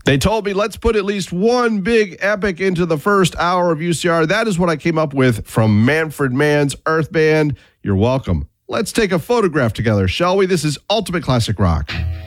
They told me, let's put at least one big epic into the first hour of UCR. That is what I came up with from Manfred Mann's Earth Band. You're welcome. Let's take a photograph together, shall we? This is Ultimate Classic Rock.